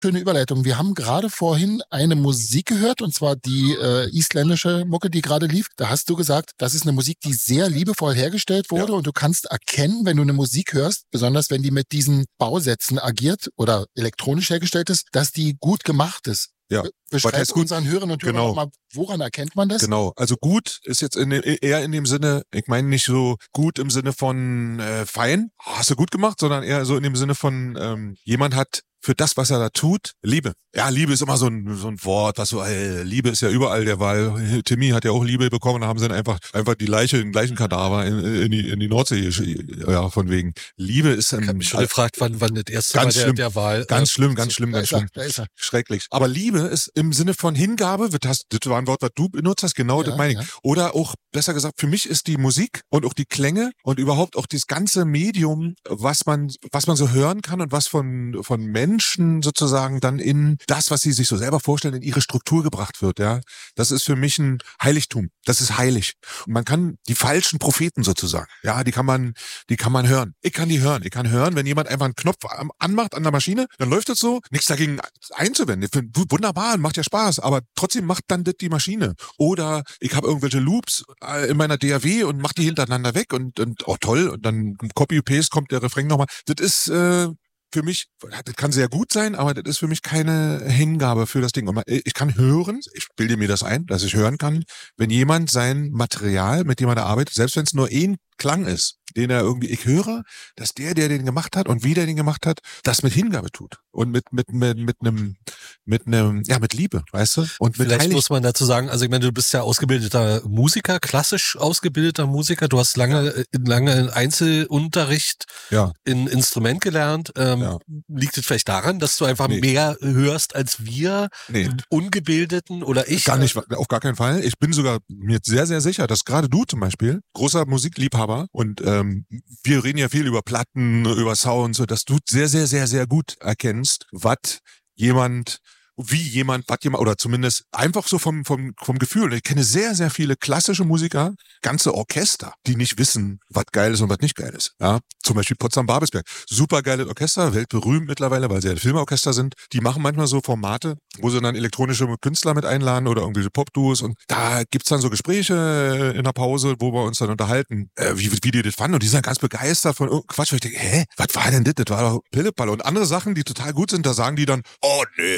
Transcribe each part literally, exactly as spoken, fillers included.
Schöne Überleitung. Wir haben gerade vorhin eine Musik gehört, und zwar die äh, isländische Mucke, die gerade lief. Da hast du gesagt, das ist eine Musik, die sehr liebevoll hergestellt wurde, ja. Und du kannst erkennen, wenn du eine Musik hörst, besonders wenn die mit diesen Bausätzen agiert oder elektronisch hergestellt ist, dass die gut gemacht ist. Ja. Beschreibt unseren Hörern und Hörern genau. mal, woran erkennt man das? Genau, also gut ist jetzt in dem, eher in dem Sinne, ich meine nicht so gut im Sinne von äh, fein, oh, hast du gut gemacht, sondern eher so in dem Sinne von, ähm, jemand hat für das, was er da tut, Liebe. Ja, Liebe ist immer so ein, so ein Wort, was so, ey, Liebe ist ja überall der Wahl. Timmy hat ja auch Liebe bekommen, da haben sie dann einfach, einfach die Leiche, den gleichen Kadaver in, in die, in die Nordsee, ja, von wegen. Liebe ist ein, ich hab mich schon äh, gefragt, wann, wann das erste ganz Mal schlimm, der, der Wahl. Ganz äh, schlimm, ganz so, schlimm, ganz schlimm. Da ist er, da ist er. Schrecklich. Aber Liebe ist im Sinne von Hingabe, das, das war ein Wort, was du benutzt hast, genau, ja, das meine ich. Ja. Oder auch, besser gesagt, für mich ist die Musik und auch die Klänge und überhaupt auch das ganze Medium, was man, was man so hören kann und was von, von Menschen sozusagen dann in das, was sie sich so selber vorstellen, in ihre Struktur gebracht wird, ja. Das ist für mich ein Heiligtum. Das ist heilig. Und man kann die falschen Propheten sozusagen, ja, die kann man, die kann man hören. Ich kann die hören. Ich kann hören, wenn jemand einfach einen Knopf anmacht an der Maschine, dann läuft das so, nichts dagegen einzuwenden. Ich finde, wunderbar, macht ja Spaß, aber trotzdem macht dann das die Maschine. Oder ich habe irgendwelche Loops in meiner D A W und mach die hintereinander weg und, und oh toll, und dann Copy-Paste kommt der Refrain nochmal. Das ist, äh, für mich, das kann sehr gut sein, aber das ist für mich keine Hingabe für das Ding. Und ich kann hören, ich bilde mir das ein, dass ich hören kann, wenn jemand sein Material, mit dem er da arbeitet, selbst wenn es nur ein Klang ist, den er irgendwie, ich höre, dass der, der den gemacht hat und wie der den gemacht hat, das mit Hingabe tut. Und mit, mit, mit, mit einem, mit einem, ja, mit Liebe, weißt du? Und mit Vielleicht Heilig- muss man dazu sagen, also ich meine, du bist ja ausgebildeter Musiker, klassisch ausgebildeter Musiker. Du hast lange, lange in Einzelunterricht ja. in Instrument gelernt. Ähm, ja. Liegt es vielleicht daran, dass du einfach nee. mehr hörst als wir nee. Ungebildeten oder ich? Gar nicht, auf gar keinen Fall. Ich bin sogar mir sehr, sehr sicher, dass gerade du zum Beispiel, großer Musikliebhaber, und ähm, wir reden ja viel über Platten, über Sounds, so dass du sehr, sehr, sehr, sehr gut erkennst, was jemand, wie jemand, was jemand, oder zumindest einfach so vom, vom, vom Gefühl. Ich kenne sehr, sehr viele klassische Musiker, ganze Orchester, die nicht wissen, was geil ist und was nicht geil ist. Ja, zum Beispiel Potsdam-Babelsberg. Super geiles Orchester, weltberühmt mittlerweile, weil sie ja Filmorchester sind. Die machen manchmal so Formate, wo sie dann elektronische Künstler mit einladen oder irgendwelche Popduos, und da gibt's dann so Gespräche in der Pause, wo wir uns dann unterhalten, äh, wie, wie die das fanden, und die sind ganz begeistert von oh, Quatsch, weil ich denke, hä, was war denn das? Das war doch Pillepalle. Und andere Sachen, die total gut sind, da sagen die dann, oh nee,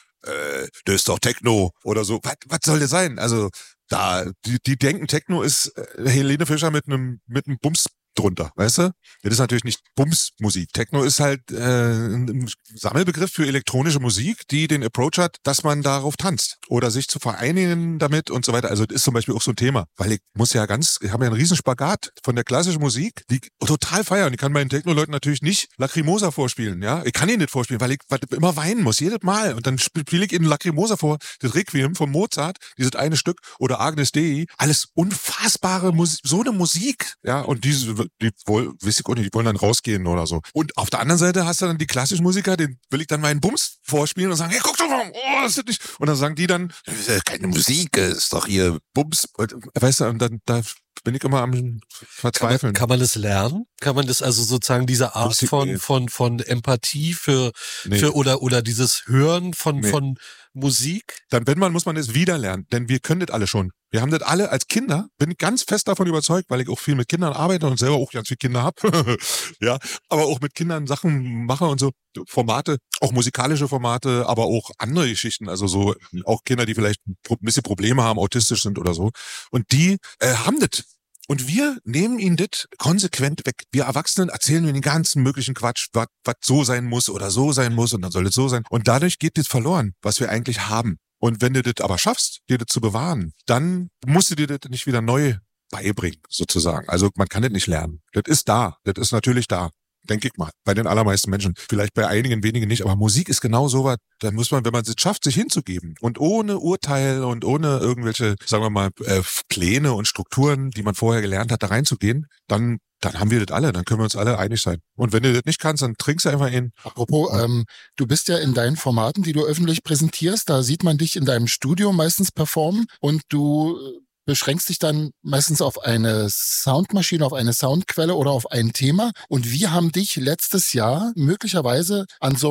Äh, das ist doch Techno oder so. Was, was soll das sein? Also da, die, die denken, Techno ist äh, Helene Fischer mit einem mit einem Bums drunter, weißt du? Das ist natürlich nicht Bumsmusik. Techno ist halt äh, ein Sammelbegriff für elektronische Musik, die den Approach hat, dass man darauf tanzt oder sich zu vereinigen damit und so weiter. Also das ist zum Beispiel auch so ein Thema, weil ich muss ja ganz, ich habe ja einen riesen Spagat von der klassischen Musik, die ich total feiern. Ich kann meinen Techno-Leuten natürlich nicht Lacrimosa vorspielen, ja? Ich kann ihnen nicht vorspielen, weil ich immer weinen muss, jedes Mal. Und dann spiele ich ihnen Lacrimosa vor, das Requiem von Mozart, dieses eine Stück, oder Agnes Dei, alles unfassbare Musik, so eine Musik, ja? Und diese die wollen, weiß ich auch nicht, die wollen dann rausgehen oder so. Und auf der anderen Seite hast du dann die klassischen Musiker, den will ich dann meinen Bums vorspielen und sagen, hey, guck doch mal, oh, das ist nicht. Und dann sagen die dann, das ist ja keine Musik, das ist doch hier Bums. Weißt du, und dann, da bin ich immer am Verzweifeln. Kann man, kann man das lernen? Kann man das also sozusagen diese Art von, von, von Empathie für, nee. für, oder, oder dieses Hören von, nee. von Musik? Dann, wenn man, muss man es wieder lernen, denn wir können das alle schon. Wir haben das alle als Kinder, bin ich ganz fest davon überzeugt, weil ich auch viel mit Kindern arbeite und selber auch ganz viele Kinder habe. Ja, aber auch mit Kindern Sachen mache und so, Formate, auch musikalische Formate, aber auch andere Geschichten, also so auch Kinder, die vielleicht ein bisschen Probleme haben, autistisch sind oder so. Und die äh, haben das. Und wir nehmen ihnen das konsequent weg. Wir Erwachsenen erzählen ihnen den ganzen möglichen Quatsch, was so sein muss oder so sein muss und dann soll es so sein. Und dadurch geht das verloren, was wir eigentlich haben. Und wenn du das aber schaffst, dir das zu bewahren, dann musst du dir das nicht wieder neu beibringen, sozusagen. Also man kann das nicht lernen. Das ist da. Das ist natürlich da. Denke ich mal. Bei den allermeisten Menschen. Vielleicht bei einigen wenigen nicht. Aber Musik ist genau sowas. Da muss man, wenn man es schafft, sich hinzugeben. Und ohne Urteil und ohne irgendwelche, sagen wir mal, äh, Pläne und Strukturen, die man vorher gelernt hat, da reinzugehen, dann dann haben wir das alle, dann können wir uns alle einig sein. Und wenn du das nicht kannst, dann trinkst du einfach ihn. Apropos, ähm, du bist ja in deinen Formaten, die du öffentlich präsentierst, da sieht man dich in deinem Studio meistens performen und du beschränkst dich dann meistens auf eine Soundmaschine, auf eine Soundquelle oder auf ein Thema. Und wir haben dich letztes Jahr möglicherweise an so einem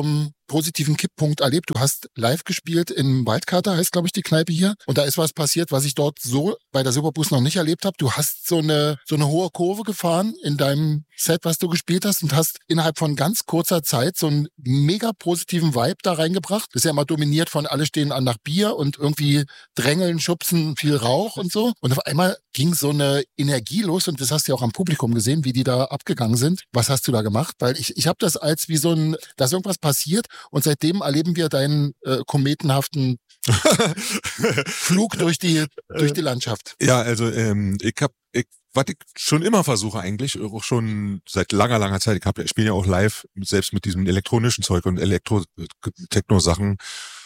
positiven Kipppunkt erlebt. Du hast live gespielt in Wildcarter, heißt glaube ich die Kneipe hier. Und da ist was passiert, was ich dort so bei der Superboost noch nicht erlebt habe. Du hast so eine so eine hohe Kurve gefahren in deinem Set, was du gespielt hast und hast innerhalb von ganz kurzer Zeit so einen mega positiven Vibe da reingebracht. Das ist ja immer dominiert von alle stehen an nach Bier und irgendwie drängeln, schubsen, viel Rauch und so. Und auf einmal ging so eine Energie los und das hast du ja auch am Publikum gesehen, wie die da abgegangen sind. Was hast du da gemacht? Weil ich, ich habe das als wie so ein, da ist irgendwas passiert und seitdem erleben wir deinen äh, kometenhaften Flug durch die, durch die Landschaft. Ja, also ähm, ich habe ich was ich schon immer versuche eigentlich, auch schon seit langer, langer Zeit, ich, hab, ich spiele ja auch live, selbst mit diesem elektronischen Zeug und Elektro-Techno-Sachen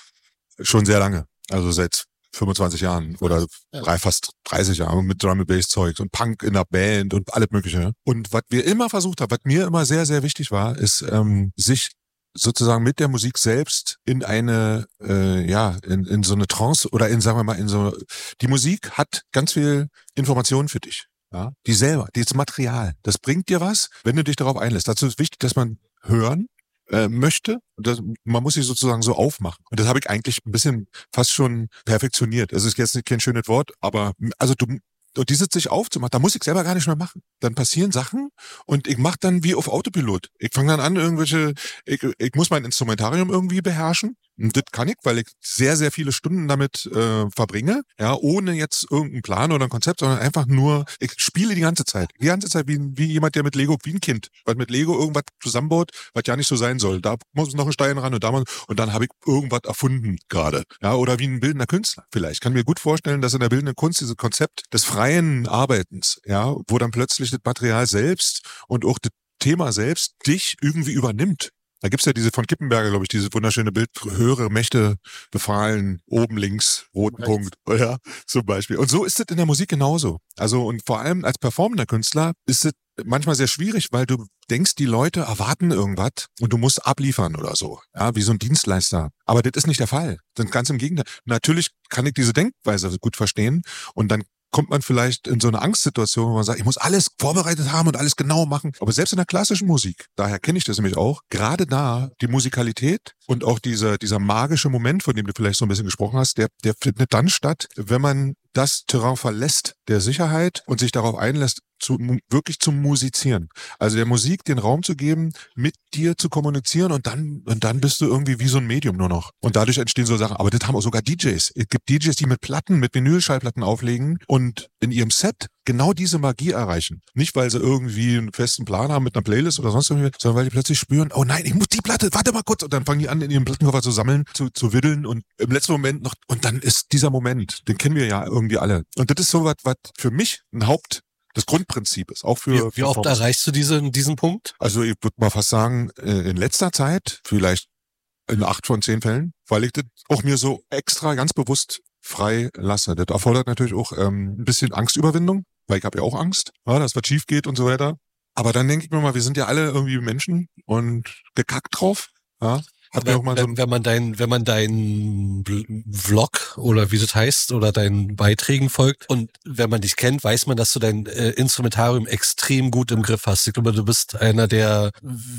schon sehr lange, also seit fünfundzwanzig Jahren oder ja. drei, fast dreißig Jahre mit Drum-and-Bass-Zeug und Punk in der Band und alles mögliche. Und was wir immer versucht haben, was mir immer sehr, sehr wichtig war, ist, ähm, sich sozusagen mit der Musik selbst in eine, äh, ja, in, in so eine Trance oder in, sagen wir mal, in so, die Musik hat ganz viel Informationen für dich. Ja, die selber, dieses Material, das bringt dir was, wenn du dich darauf einlässt. Dazu ist wichtig, dass man hören äh, möchte. Das, man muss sich sozusagen so aufmachen. Und das habe ich eigentlich ein bisschen fast schon perfektioniert. Das ist jetzt nicht kein schönes Wort, aber also du und dieses sich aufzumachen, da muss ich selber gar nicht mehr machen. Dann passieren Sachen und ich mache dann wie auf Autopilot. Ich fange dann an, irgendwelche, ich, ich muss mein Instrumentarium irgendwie beherrschen. Und das kann ich, weil ich sehr, sehr viele Stunden damit äh, verbringe, ja, ohne jetzt irgendeinen Plan oder ein Konzept, sondern einfach nur, ich spiele die ganze Zeit. Die ganze Zeit wie, wie jemand, der mit Lego, wie ein Kind, weil mit Lego irgendwas zusammenbaut, was ja nicht so sein soll. Da muss noch ein Stein ran und da mal, und dann habe ich irgendwas erfunden gerade. Ja, oder wie ein bildender Künstler vielleicht. Ich kann mir gut vorstellen, dass in der bildenden Kunst dieses Konzept des freien Arbeitens, ja, wo dann plötzlich das Material selbst und auch das Thema selbst dich irgendwie übernimmt. Da gibt's ja diese von Kippenberger, glaube ich, diese wunderschöne Bild, höhere Mächte befahlen, oben links, roten Punkt, ja, zum Beispiel. Und so ist es in der Musik genauso. Also, und vor allem als performender Künstler ist es manchmal sehr schwierig, weil du denkst, die Leute erwarten irgendwas und du musst abliefern oder so, ja, wie so ein Dienstleister. Aber das ist nicht der Fall. Denn ganz im Gegenteil. Natürlich kann ich diese Denkweise gut verstehen und dann kommt man vielleicht in so eine Angstsituation, wo man sagt, ich muss alles vorbereitet haben und alles genau machen. Aber selbst in der klassischen Musik, daher kenne ich das nämlich auch, gerade da die Musikalität und auch dieser, dieser magische Moment, von dem du vielleicht so ein bisschen gesprochen hast, der, der findet dann statt, wenn man das Terrain verlässt der Sicherheit und sich darauf einlässt, zu, wirklich zu musizieren. Also der Musik den Raum zu geben, mit dir zu kommunizieren und dann, und dann bist du irgendwie wie so ein Medium nur noch. Und dadurch entstehen so Sachen. Aber das haben auch sogar D Js. Es gibt D Js, die mit Platten, mit Vinylschallplatten auflegen und in ihrem Set genau diese Magie erreichen. Nicht, weil sie irgendwie einen festen Plan haben mit einer Playlist oder sonst irgendwie, sondern weil die plötzlich spüren, oh nein, ich muss die Platte, warte mal kurz. Und dann fangen die an, in ihrem Plattenkoffer zu sammeln, zu, zu widdeln und im letzten Moment noch, und dann ist dieser Moment, den kennen wir ja irgendwie alle. Und das ist so was, was für mich ein Haupt das Grundprinzip ist, auch für... Wie, wie oft erreichst du diesen, diesen Punkt? Also ich würde mal fast sagen, in letzter Zeit, vielleicht in acht von zehn Fällen, weil ich das auch mir so extra ganz bewusst frei lasse. Das erfordert natürlich auch ähm, ein bisschen Angstüberwindung, weil ich habe ja auch Angst, ja, dass was schief geht und so weiter. Aber dann denke ich mir mal, wir sind ja alle irgendwie Menschen und gekackt drauf, ja. Hat wenn, mir auch mal so wenn, wenn man dein, wenn man deinen Vlog oder wie das heißt oder deinen Beiträgen folgt und wenn man dich kennt, weiß man, dass du dein äh, Instrumentarium extrem gut im Griff hast. Ich glaube, du bist einer der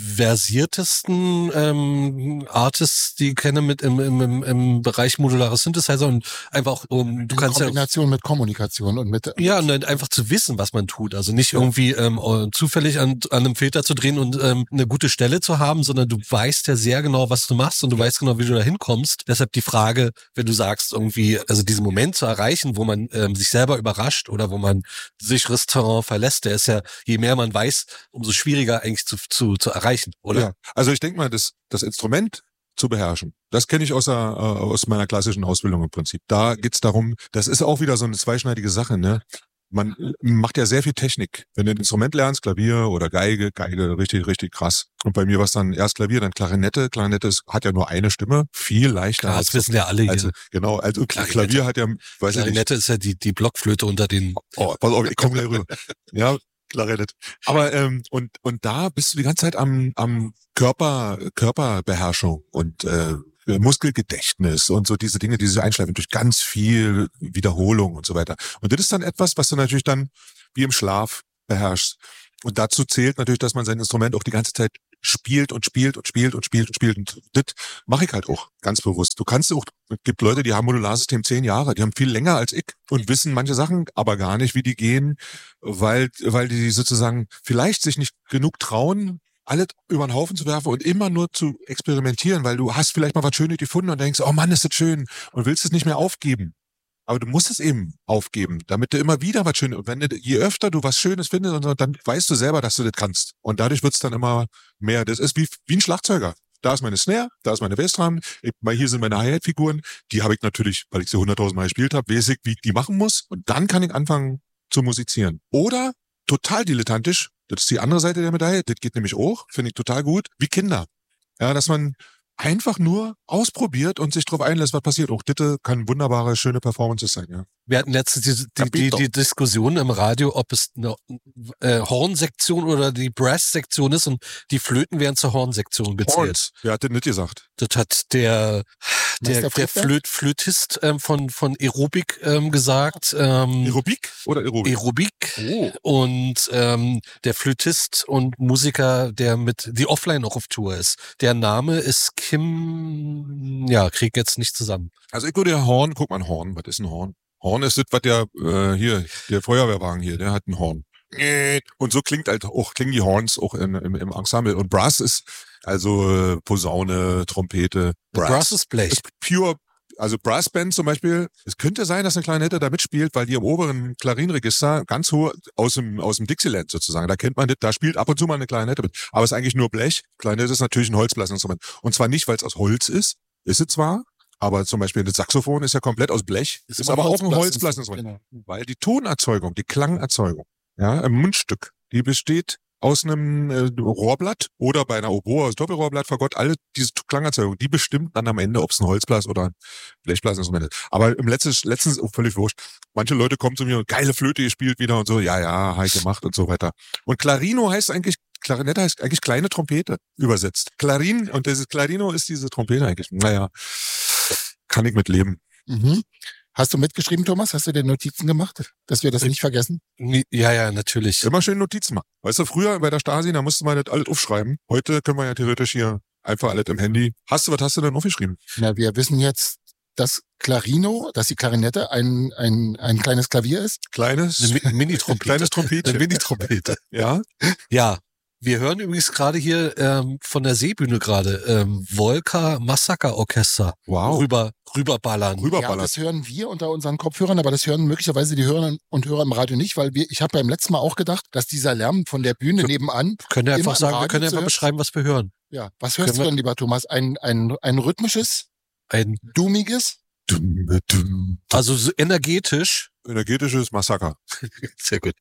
versiertesten ähm, Artists, die ich kenne mit im, im, im Bereich modularer Synthesizer und einfach auch, um, du in kannst Kombination ja, mit Kommunikation und mit ja und dann einfach zu wissen, was man tut. Also nicht irgendwie ähm, zufällig an, an einem Filter zu drehen und ähm, eine gute Stelle zu haben, sondern du weißt ja sehr genau, was du machst und du weißt genau, wie du da hinkommst. Deshalb die Frage, wenn du sagst, irgendwie, also diesen Moment zu erreichen, wo man ähm, sich selber überrascht oder wo man sicheres Terrain verlässt, der ist ja, je mehr man weiß, umso schwieriger eigentlich zu, zu, zu erreichen, oder? Ja, also ich denke mal, das, das Instrument zu beherrschen. Das kenne ich aus, der, äh, aus meiner klassischen Ausbildung im Prinzip. Da geht's darum, das ist auch wieder so eine zweischneidige Sache, ne? Man macht ja sehr viel Technik. Wenn du ein Instrument lernst, Klavier oder Geige, Geige richtig, richtig krass. Und bei mir war es dann erst Klavier, dann Klarinette. Klarinette ist, hat ja nur eine Stimme, viel leichter. Klar, als, das wissen ja alle hier. Also, genau, also Klarinette. Klavier hat ja, weiß ich nicht. Klarinette ist ja die, die Blockflöte unter den... Oh, pass auf, ich komme gleich rüber. Ja, Klarinette. Aber, ähm, und, und da bist du die ganze Zeit am, am Körper, Körperbeherrschung und, äh, Muskelgedächtnis und so diese Dinge, die sich einschleifen durch ganz viel Wiederholung und so weiter. Und das ist dann etwas, was du natürlich dann wie im Schlaf beherrschst. Und dazu zählt natürlich, dass man sein Instrument auch die ganze Zeit spielt und spielt und spielt und spielt und spielt. Und das mache ich halt auch ganz bewusst. Du kannst auch, es gibt Leute, die haben Modularsystem zehn Jahre, die haben viel länger als ich und wissen manche Sachen, aber gar nicht, wie die gehen, weil, weil die sozusagen vielleicht sich nicht genug trauen, alles über den Haufen zu werfen und immer nur zu experimentieren, weil du hast vielleicht mal was Schönes gefunden und denkst, oh Mann, ist das schön und willst es nicht mehr aufgeben. Aber du musst es eben aufgeben, damit du immer wieder was Schönes, und wenn du, je öfter du was Schönes findest, und so, dann weißt du selber, dass du das kannst. Und dadurch wird's dann immer mehr. Das ist wie, wie ein Schlagzeuger. Da ist meine Snare, da ist meine Bassdrum, ich- hier sind meine Hi-Hat-Figuren. Die habe ich natürlich, weil ich sie hunderttausend Mal gespielt habe, weiß ich, wie ich die machen muss. Und dann kann ich anfangen zu musizieren. Oder total dilettantisch, das ist die andere Seite der Medaille, das geht nämlich auch, finde ich total gut, wie Kinder. Ja, dass man einfach nur ausprobiert und sich drauf einlässt, was passiert. Auch das kann wunderbare, schöne Performances sein, ja. Wir hatten letztens die, die, die, Capito. die Diskussion im Radio, ob es eine äh, Hornsektion oder die Brass-Sektion ist, und die Flöten werden zur Hornsektion gezählt. Horns. Wer hat das nicht gesagt? Das hat der, der, Meister der Friedberg? Flöt, Flötist ähm, von, von Aerobik ähm, gesagt. Ähm, Aerobik oder Aerobik? Aerobik. Oh. Und ähm, der Flötist und Musiker, der mit die offline auch auf Tour ist. Der Name ist Kim, ja, krieg jetzt nicht zusammen. Also ich würde ja Horn, guck mal ein Horn, was ist ein Horn? Horn ist das, was der, äh, hier, der Feuerwehrwagen hier, der hat ein Horn. Und so klingt halt auch, klingen die Horns auch in, im, im Ensemble. Und Brass ist also äh, Posaune, Trompete. Brass ist Blech. ist pure, also Brassband zum Beispiel. Es könnte sein, dass eine Klarinette da mitspielt, weil die im oberen Klarinregister ganz hoch aus dem, aus dem Dixieland sozusagen, da kennt man das, da spielt ab und zu mal eine Klarinette mit. Aber es ist eigentlich nur Blech. Klarinette ist natürlich ein Holzblasinstrument. Und zwar nicht, weil es aus Holz ist, ist es zwar, aber zum Beispiel das Saxophon ist ja komplett aus Blech, ist, ist aber auch ein Holzblasinstrument. Genau. Weil die Tonerzeugung, die Klangerzeugung, ja, im Mundstück, die besteht aus einem äh, Rohrblatt oder bei einer Oboe aus Doppelrohrblatt, vergott, alle diese Klangerzeugung, die bestimmt dann am Ende, ob es ein Holzblas oder ein Blechblasinstrument ist. Aber im letzten, letztens auch völlig wurscht. Manche Leute kommen zu mir, geile Flöte gespielt wieder und so, ja, ja, hab ich gemacht und so weiter. Und Clarino heißt eigentlich, Klarinette heißt eigentlich kleine Trompete übersetzt. Clarin, und dieses Clarino ist diese Trompete eigentlich. Naja, kann ich mit leben. Mhm. Hast du mitgeschrieben, Thomas? Hast du dir Notizen gemacht, dass wir das nicht vergessen? Ja, ja, natürlich. Immer schön Notizen machen. Weißt du, früher bei der Stasi, da musste man das alles aufschreiben. Heute können wir ja theoretisch hier einfach alles im Handy. Hast du, was hast du denn aufgeschrieben? Na, wir wissen jetzt, dass Clarino, dass die Klarinette ein, ein, ein kleines Klavier ist. Kleines, Eine Mi- Mini-Trompete. kleines Trompetchen. Eine Mini-Trompete. Ja, Ja, wir hören übrigens gerade hier ähm, von der Seebühne gerade ähm, Volker Massaker Orchester wow. rüber rüberballern. Ja, Rüberballert. das hören wir unter unseren Kopfhörern, aber das hören möglicherweise die Hörerinnen und Hörer im Radio nicht, weil wir, ich habe beim letzten Mal auch gedacht, dass dieser Lärm von der Bühne nebenan, Können wir immer einfach im sagen, wir Radio können zu einfach hören? beschreiben, was wir hören. ja, was hörst Können du wir- denn, lieber Thomas? Ein, ein, ein rhythmisches, Ein, dummiges? Dum, dum. also so energetisch. Energetisches Massaker. Sehr gut.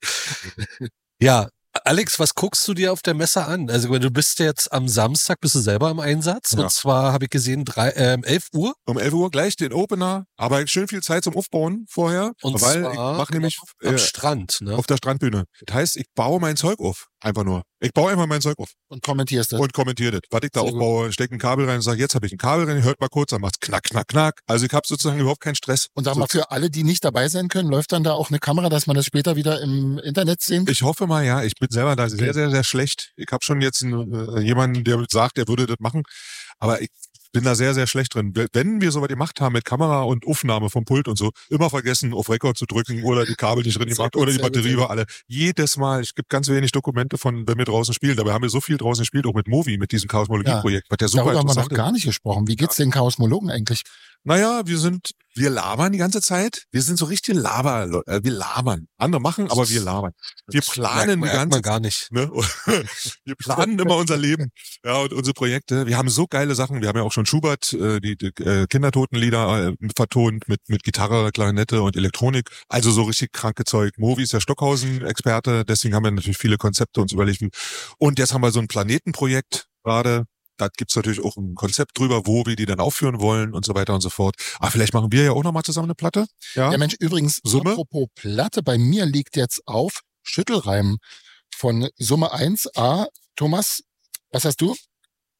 Ja, Alex, was guckst du dir auf der Messe an? Also du bist jetzt am Samstag, bist du selber im Einsatz. Ja. Und zwar habe ich gesehen, drei, ähm, elf Uhr. Um elf Uhr gleich den Opener, aber schön viel Zeit zum Aufbauen vorher, Und weil zwar ich mache nämlich am äh, Strand. Ne? auf der Strandbühne. Das heißt, ich baue mein Zeug auf. Einfach nur. Ich baue einfach mein Zeug auf Und kommentierst das. und kommentiere das. Was ich da Sehr gut. aufbaue, stecke ein Kabel rein und sage, jetzt habe ich ein Kabel rein, hört mal kurz, dann macht's knack, knack, knack. Also ich habe sozusagen überhaupt keinen Stress. Und sag So, mal, für alle, die nicht dabei sein können, läuft dann da auch eine Kamera, dass man das später wieder im Internet sehen kann? ich hoffe mal, ja. Ich bin selber da sehr, sehr, sehr schlecht. Ich habe schon jetzt einen, äh, jemanden, der sagt, der würde das machen. Aber ich bin da sehr, sehr schlecht drin. Wenn wir sowas gemacht haben mit Kamera und Aufnahme vom Pult und so, immer vergessen, auf Rekord zu drücken oder die Kabel nicht drin Sehr gemacht gut, oder die sehr gut, Batterie sehr war alle. Jedes Mal. Es gibt ganz wenig Dokumente von, wenn wir draußen spielen. Dabei haben wir so viel draußen gespielt, auch mit Movi, mit diesem Chaosmologie-Projekt, was ja super Darüber haben wir noch interessant ist. gar nicht gesprochen. Wie geht's den Chaosmologen eigentlich? Naja, wir sind, wir labern die ganze Zeit. Wir sind so richtig Laber, äh, wir labern. Andere machen, aber wir labern. Wir planen die merkt ganze man gar nicht. Ne? Wir planen immer unser Leben, ja, und unsere Projekte. Wir haben so geile Sachen. Wir haben ja auch schon Schubert, äh, die, die äh, Kindertotenlieder äh, vertont mit mit Gitarre, Klarinette und Elektronik. Also so richtig kranke Zeug. Movi ist ja Stockhausen-Experte, deswegen haben wir natürlich viele Konzepte uns überlegt. Und jetzt haben wir so ein Planetenprojekt gerade. Da gibt's natürlich auch ein Konzept drüber, wo wir die dann aufführen wollen und so weiter und so fort. Aber vielleicht machen wir ja auch nochmal zusammen eine Platte. Ja, Ja, Mensch, übrigens, Summe? apropos Platte, bei mir liegt jetzt auf Schüttelreim von Summe eins a. Thomas, was hast du?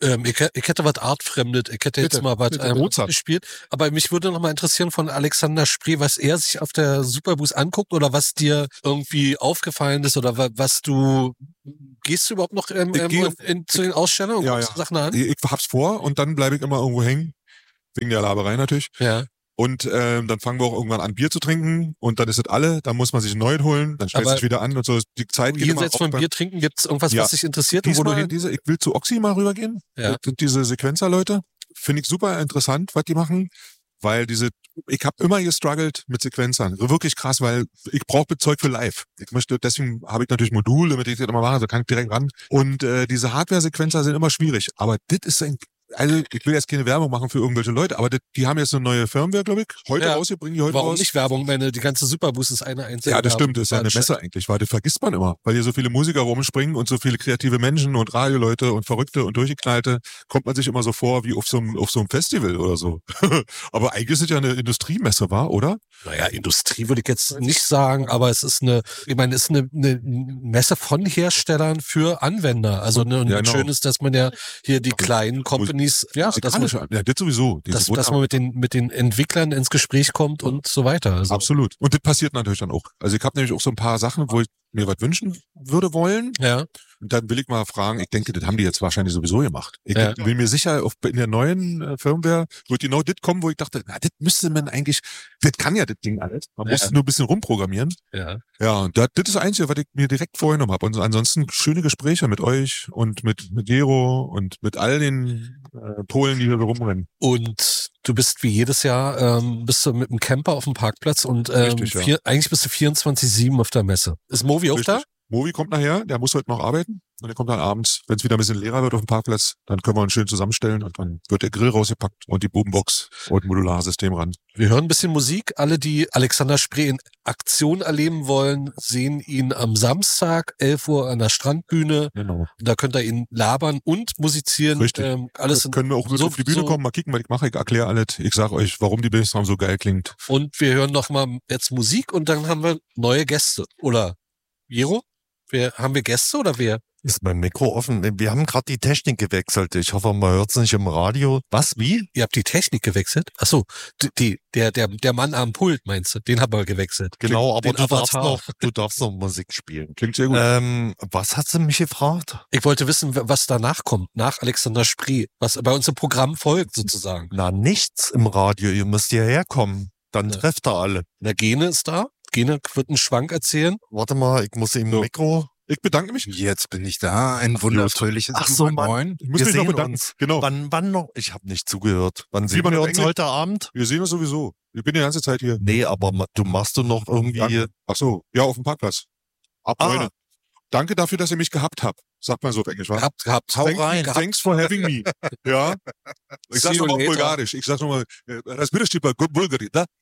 Ähm, ich, ich hätte was artfremdet, ich hätte jetzt Bitte, mal was bitte, ähm, Mozart. gespielt. Aber mich würde noch mal interessieren von Alexander Spree, was er sich auf der Superboost anguckt oder was dir irgendwie aufgefallen ist oder wa- was du, gehst du überhaupt noch ähm, Ich ähm, gehe- in, in, zu den Ausstellungen und Ja, guckst ja. dir Sachen an? Ich, ich hab's vor und dann bleibe ich immer irgendwo hängen. Wegen der Laberei natürlich. Ja. Und ähm, dann fangen wir auch irgendwann an, Bier zu trinken und dann ist es alle, dann muss man sich ein neues holen, dann stellt Aber sich wieder an und so. Die Zeit geht immer Jenseits auf von beim- Bier trinken, gibt es irgendwas, Ja. was dich interessiert und wo du Diesmal hin? diese, ich will zu Oxy mal rübergehen. Ja. Das sind diese Sequenzer-Leute. Finde ich super interessant, was die machen. Weil diese, ich habe immer gestruggelt mit Sequenzern. Wirklich krass, weil ich brauche Zeug für live. Ich möchte, deswegen habe ich natürlich Module, damit ich das immer mache, so kann ich direkt ran. Und äh, diese Hardware-Sequenzer sind immer schwierig. Aber das ist ein, also ich will jetzt keine Werbung machen für irgendwelche Leute, aber das, die haben jetzt eine neue Firmware, glaube ich, heute Ja. raus, bringen die heute Warum raus. nicht Werbung? Meine, die ganze Superboost ist eine einzige Ja, das Werbung. stimmt, das ist ja eine Messe eigentlich, weil das vergisst man immer. Weil hier so viele Musiker rumspringen und so viele kreative Menschen und Radioleute und Verrückte und Durchgeknallte, kommt man sich immer so vor wie auf so einem, auf so einem Festival oder so. Aber eigentlich ist es ja eine Industriemesse, war, oder? Naja, Industrie würde ich jetzt nicht sagen, aber es ist eine, ich meine, es ist eine, eine Messe von Herstellern für Anwender. Also ne, und Ja, genau. schön ist, dass man ja hier die kleinen Companies, ja, dass man, Musikalische, ja, das sowieso. Diese dass, Wunder- dass man mit den mit den Entwicklern ins Gespräch kommt und so weiter. Also, Absolut. Und das passiert natürlich dann auch. Also ich habe nämlich auch so ein paar Sachen, wo ich mir was wünschen würde wollen. ja, Und dann will ich mal fragen, ich denke, das haben die jetzt wahrscheinlich sowieso gemacht. Ich Ja. bin mir sicher, auf, in der neuen äh, Firmware wird genau das kommen, wo ich dachte, na, das müsste man eigentlich, das kann ja das Ding alles. Man Ja. muss nur ein bisschen rumprogrammieren. ja. Ja, und das, das ist das Einzige, was ich mir direkt vorgenommen habe. Und ansonsten schöne Gespräche mit euch und mit, mit Gero und mit all den äh, Polen, die hier so rumrennen. Und du bist wie jedes Jahr, ähm, bist du mit dem Camper auf dem Parkplatz und ähm, Richtig, ja. vier, eigentlich bist du vierundzwanzig sieben auf der Messe. Ist Movi auch da? Richtig. Movi kommt nachher, der muss heute noch arbeiten. Und der kommt dann abends, wenn es wieder ein bisschen leerer wird auf dem Parkplatz, dann können wir uns schön zusammenstellen und dann wird der Grill rausgepackt und die Boombox und ein Modularsystem ran. Wir hören ein bisschen Musik. Alle, die Alexander Spree in Aktion erleben wollen, sehen ihn am Samstag, elf Uhr an der Strandbühne. Genau. Da könnt ihr ihn labern und musizieren. Richtig. Ähm, alles in, Können wir auch mit so- auf die Bühne so- kommen, mal kicken, was ich mache. Ich erkläre alles. Ich sage euch, warum die Bassdrum so geil klingt. Und wir hören noch mal jetzt Musik und dann haben wir neue Gäste. Oder, Jero? Wer, haben wir Gäste oder wer? Ist mein Mikro offen? Wir haben gerade die Technik gewechselt. Ich hoffe, man hört es nicht im Radio. Was? Wie? Ihr habt die Technik gewechselt? Ach so, die, die, der, der, der Mann am Pult meinst du? Den haben wir gewechselt. Genau, aber den du darfst, Avatar. noch, du darfst noch Musik spielen. Klingt sehr gut. Ähm, was hat sie mich gefragt? Ich wollte wissen, was danach kommt, nach Alexander Spree, was bei uns im Programm folgt sozusagen. Na, nichts im Radio. Ihr müsst hierher kommen. Dann Ja. trefft ihr alle. Der Gene ist da. Gene wird einen Schwank erzählen. Warte mal, ich muss im So. Mikro. Ich bedanke mich. Jetzt bin ich da. Ein wunderfröhliches Ach so, Mann. Moin. Ich muss Wir mich noch sehen bedanken. uns. Genau. Wann, wann noch? Ich habe nicht zugehört. Wann sehen man wir auf uns Englisch? heute Abend? Wir sehen uns sowieso. Ich bin die ganze Zeit hier. Nee, aber ma- du machst du noch irgendwie. Danke. Ach so, ja, auf dem Parkplatz. Ab Ah. Freunde. Danke dafür, dass ihr mich gehabt habt. Sagt man so auf Englisch, wa? Gehabt, gehabt. Hau Thank- rein. Thanks for having me. Ja. Ich See sag's you nochmal auf later. Bulgarisch. Ich sag's nochmal, разбираш типа Bulgari, да?